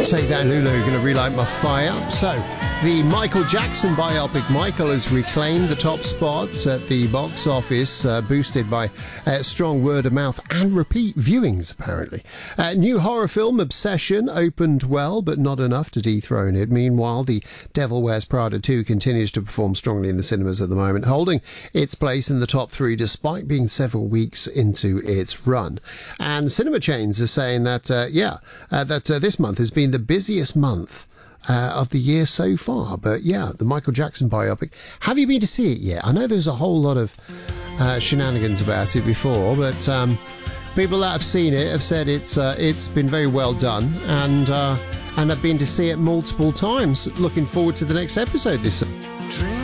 Take that, Lulu. Going to relight my fire. So, the Michael Jackson biopic Michael has reclaimed the top spots at the box office, boosted by strong word of mouth and repeat viewings, apparently. New horror film Obsession opened well, but not enough to dethrone it. Meanwhile, The Devil Wears Prada 2 continues to perform strongly in the cinemas at the moment, holding its place in the top 3 despite being several weeks into its run. And cinema chains are saying that, this month has been the busiest month of the year so far. But yeah, the Michael Jackson biopic. Have you been to see it yet? I know there's a whole lot of shenanigans about it before, but people that have seen it have said it's been very well done, and I've been to see it multiple times. Looking forward to the next episode this